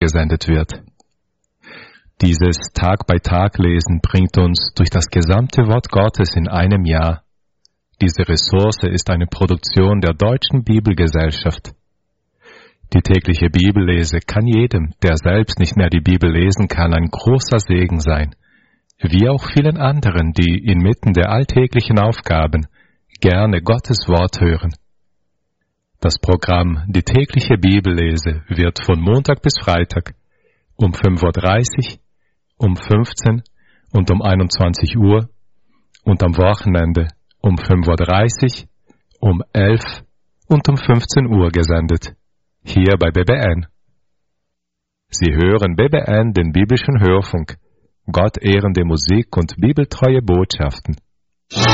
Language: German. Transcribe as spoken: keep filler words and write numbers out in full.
gesendet wird. Dieses Tag-bei-Tag-Lesen bringt uns durch das gesamte Wort Gottes in einem Jahr. Diese Ressource ist eine Produktion der Deutschen Bibelgesellschaft. Die tägliche Bibellese kann jedem, der selbst nicht mehr die Bibel lesen kann, ein großer Segen sein, wie auch vielen anderen, die inmitten der alltäglichen Aufgaben gerne Gottes Wort hören. Das Programm Die tägliche Bibellese wird von Montag bis Freitag um fünf Uhr dreißig, um fünfzehn und um einundzwanzig Uhr und am Wochenende um fünf Uhr dreißig, um elf und um fünfzehn Uhr gesendet, hier bei B B N. Sie hören B B N, den biblischen Hörfunk, Gott ehrende Musik und bibeltreue Botschaften.